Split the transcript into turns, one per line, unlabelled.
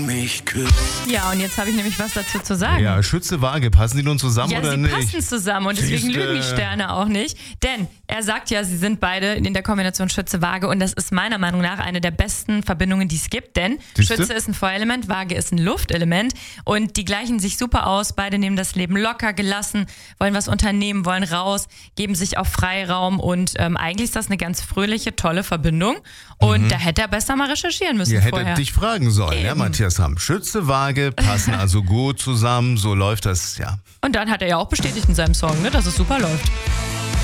mich küsst.
Ja, und jetzt habe ich nämlich was dazu zu sagen.
Ja, Schütze, Waage, passen die nun zusammen oder nicht?
Ja, sie passen zusammen und deswegen
Siehste.
lügen die Sterne auch nicht. Denn er sagt ja, sie sind beide in der Kombination Schütze, Waage und das ist meiner Meinung nach eine der besten Verbindungen, die es gibt. Denn
Siehste?
Schütze ist ein Feuerelement, Waage ist ein Luftelement und die gleichen sich super aus. Beide nehmen das Leben locker, gelassen, wollen was unternehmen, wollen raus, geben sich auf Freiraum und eigentlich ist das eine ganz fröhliche, tolle Verbindung. Und da hätte er besser mal recherchieren müssen
Ihr hättet
vorher.
dich fragen sollen, ja, Matthias Hamm. Schütze, Waage passen also gut zusammen, so läuft das, ja.
Und dann hat er ja auch bestätigt in seinem Song, ne, dass es super läuft.